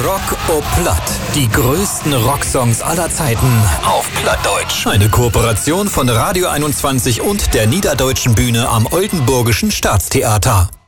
Rock o Platt. Die größten Rocksongs aller Zeiten auf Plattdeutsch. Eine Kooperation von Radio 21 und der Niederdeutschen Bühne am Oldenburgischen Staatstheater.